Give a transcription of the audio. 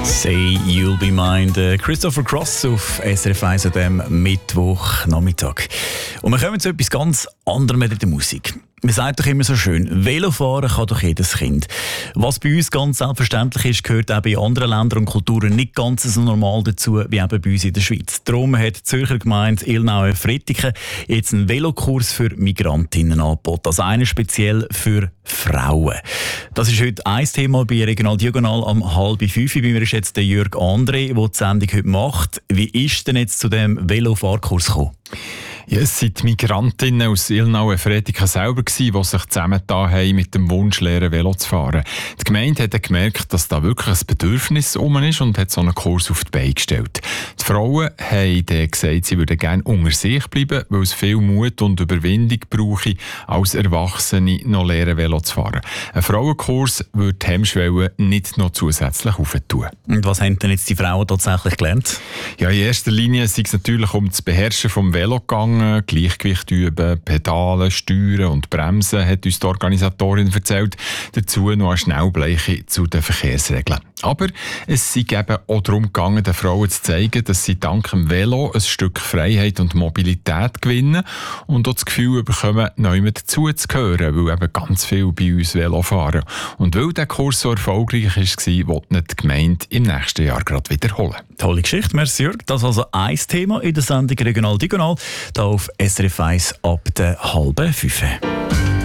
Say You'll Be Mine, Christopher Cross auf SRF 1 an diesem Mittwochnachmittag. Und wir kommen zu etwas ganz anderem mit der Musik. Man sagt doch immer so schön, Velofahren kann doch jedes Kind. Was bei uns ganz selbstverständlich ist, gehört auch bei anderen Ländern und Kulturen nicht ganz so normal dazu wie eben bei uns in der Schweiz. Darum hat die Zürcher Gemeinde Ilnau-Frettiken jetzt einen Velokurs für Migrantinnen angeboten. Also einen speziell für Frauen. Das ist heute ein Thema bei Regional Diagonal am 4:30. Bei mir ist jetzt der Jörg André, der die Sendung heute macht. Wie ist denn jetzt zu diesem Velofahrkurs gekommen? Ja, es waren die Migrantinnen aus Ilnau-Frettiken selber, die sich zusammengetan haben, mit dem Wunsch, lernen, Velo zu fahren. Die Gemeinde hat gemerkt, dass da wirklich ein Bedürfnis ist und hat so einen Kurs auf die Beine gestellt. Die Frauen haben dann gesagt, sie würden gerne unter sich bleiben, weil es viel Mut und Überwindung brauche, als Erwachsene noch lernen, Velo zu fahren. Ein Frauenkurs würde die Hemmschwelle nicht noch zusätzlich aufentun. Und was haben denn jetzt die Frauen tatsächlich gelernt? Ja, in erster Linie sei es natürlich um das Beherrschen vom Velo gegangen, Gleichgewicht üben, Pedalen, Steuern und Bremsen, hat uns die Organisatorin erzählt. Dazu noch eine Schnellbleiche zu den Verkehrsregeln. Aber es sei eben auch darum gegangen, den Frauen zu zeigen, dass sie dank dem Velo ein Stück Freiheit und Mobilität gewinnen und auch das Gefühl bekommen, neu dazu zu gehören, weil eben ganz viel bei uns Velo fahren. Und weil der Kurs so erfolgreich war, wollte nicht die Gemeinde im nächsten Jahr gerade wiederholen. Tolle Geschichte, merci Jörg. Das ist also ein Thema in der Sendung Regional Diagonal, hier auf SRF 1 ab der 4:30.